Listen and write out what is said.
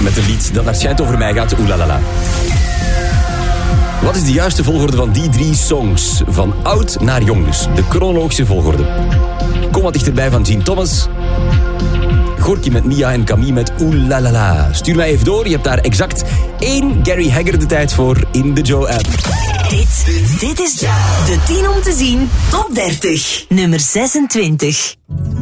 met een lied dat naar schijnt over mij gaat. Oelalala. Wat is de juiste volgorde van die 3 songs? Van oud naar jong dus. De chronologische volgorde. Kom wat dichterbij van Gene Thomas. Gorky met Mia en Camille met Oelalala. Stuur mij even door. Je hebt daar exact 1 Gary Hagger de tijd voor in de Joe-app. Dit is de 10 om te zien top 30. Nummer 26.